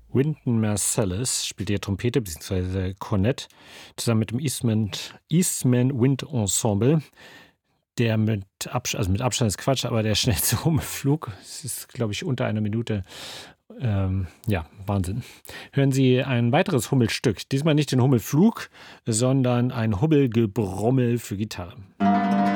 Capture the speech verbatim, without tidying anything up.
Wynton Marsalis spielt hier Trompete bzw. Kornett zusammen mit dem Eastman, Eastman Wind Ensemble. Der mit, Abs- also mit Abstand ist Quatsch, aber der schnellste Hummelflug. Es ist, glaube ich, unter einer Minute. Ähm, ja, Wahnsinn. Hören Sie ein weiteres Hummelstück. Diesmal nicht den Hummelflug, sondern ein Hummelgebrommel für Gitarre.